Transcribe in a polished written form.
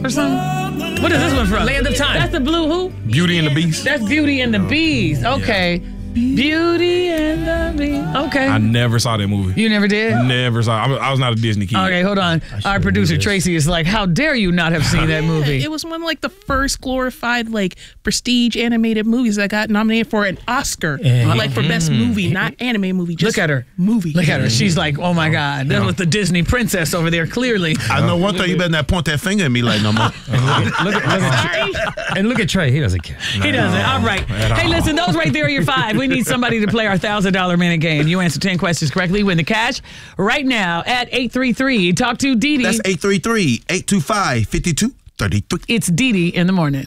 or something? What is this one from? Land of Time. That's the Blue who? Beauty and the Beast. That's Beauty and the Beast. Okay. Beauty and the Beast. Okay. I never saw that movie. You never did? Never saw. I was not a Disney kid. Okay, hold on. Our producer Tracy is like, how dare you not have seen that movie? It was one of like the first glorified like prestige animated movies that got nominated for an Oscar, like for best movie, not anime movie. Just Look at her. movie. Look at her. She's like, oh my God. That was the Disney princess over there, clearly. I know one thing. You better not point that finger at me like no more. And look at Trey. He doesn't care. He doesn't. All right. Hey, listen, those right there are your 5. We need somebody to play our $1,000 minute game. You answer 10 questions correctly, win the cash right now at 833. Talk to Dee Dee. That's 833-825-5233. It's Dee Dee in the morning.